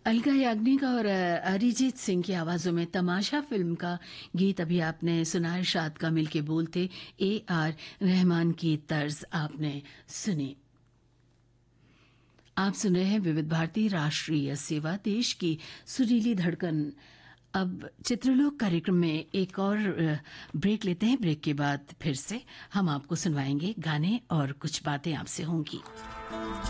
अलका याग्निक और अरिजीत सिंह की आवाजों में तमाशा फिल्म का गीत अभी आपने सुना। इरशाद कामिल के बोल थे, AR रहमान की तर्ज आपने सुनी। आप सुन रहे हैं विविध भारती राष्ट्रीय सेवा, देश की सुरीली धड़कन। अब चित्रलोक कार्यक्रम में एक और ब्रेक लेते हैं। ब्रेक के बाद फिर से हम आपको सुनवाएंगे गाने और कुछ बातें आपसे होंगी।